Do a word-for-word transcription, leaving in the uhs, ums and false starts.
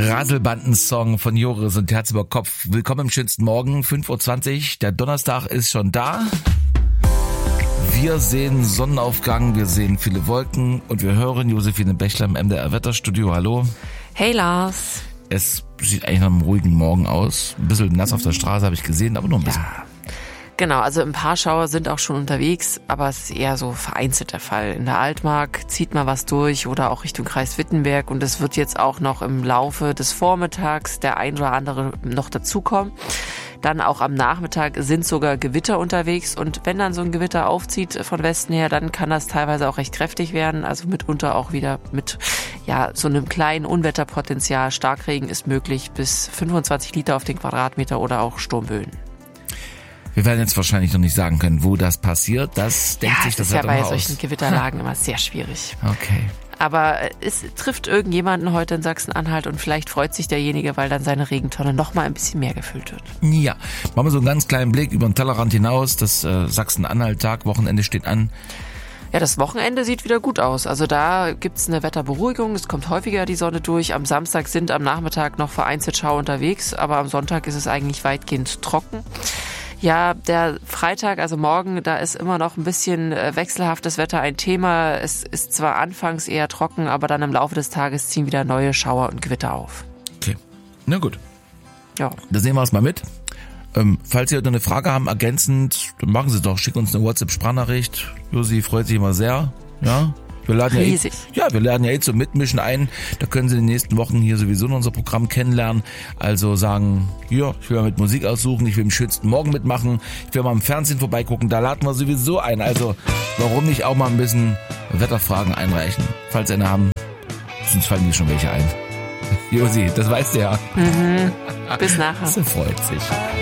Raselbanden-Song von Joris und Herz über Kopf. Willkommen im schönsten Morgen, fünf Uhr zwanzig. Der Donnerstag ist schon da. Wir sehen Sonnenaufgang, wir sehen viele Wolken und wir hören Josephine Bechler im M D R Wetterstudio. Hallo. Hey Lars. Es sieht eigentlich nach einem ruhigen Morgen aus. Ein bisschen nass auf der Straße habe ich gesehen, aber nur ein bisschen. Ja. Genau, also ein paar Schauer sind auch schon unterwegs, aber es ist eher so vereinzelt der Fall. In der Altmark zieht mal was durch oder auch Richtung Kreis Wittenberg und es wird jetzt auch noch im Laufe des Vormittags der ein oder andere noch dazukommen. Dann auch am Nachmittag sind sogar Gewitter unterwegs und wenn dann so ein Gewitter aufzieht von Westen her, dann kann das teilweise auch recht kräftig werden, also mitunter auch wieder mit ja so einem kleinen Unwetterpotenzial. Starkregen ist möglich bis fünfundzwanzig Liter auf den Quadratmeter oder auch Sturmböen. Wir werden jetzt wahrscheinlich noch nicht sagen können, wo das passiert. Das denkt ja, sich das ist ja bei aus. solchen Gewitterlagen immer sehr schwierig. Okay. Aber es trifft irgendjemanden heute in Sachsen-Anhalt und vielleicht freut sich derjenige, weil dann seine Regentonne noch mal ein bisschen mehr gefüllt wird. Ja, machen wir so einen ganz kleinen Blick über den Tellerrand hinaus. Das äh, Sachsen-Anhalt-Tag, Wochenende steht an. Ja, das Wochenende sieht wieder gut aus. Also da gibt's eine Wetterberuhigung, es kommt häufiger die Sonne durch. Am Samstag sind am Nachmittag noch vereinzelt Schauer unterwegs, aber am Sonntag ist es eigentlich weitgehend trocken. Ja, der Freitag, also morgen, da ist immer noch ein bisschen wechselhaftes Wetter ein Thema. Es ist zwar anfangs eher trocken, aber dann im Laufe des Tages ziehen wieder neue Schauer und Gewitter auf. Okay, na gut. Ja. Da sehen wir es mal mit. Ähm, falls Sie heute eine Frage haben, ergänzend, dann machen Sie es doch. Schick uns eine WhatsApp-Sprachnachricht. Josi freut sich immer sehr. Ja. Wir laden Riesig. Ja, eh, ja, wir laden ja eh zum Mitmischen ein. Da können Sie in den nächsten Wochen hier sowieso noch unser Programm kennenlernen. Also sagen, ja, ich will mal mit Musik aussuchen, ich will im schönsten Morgen mitmachen, ich will mal im Fernsehen vorbeigucken, da laden wir sowieso ein. Also warum nicht auch mal ein bisschen Wetterfragen einreichen? Falls Sie eine haben, sonst fallen mir schon welche ein. Josi, das weißt du ja. Mhm. Bis nachher. Das freut sich.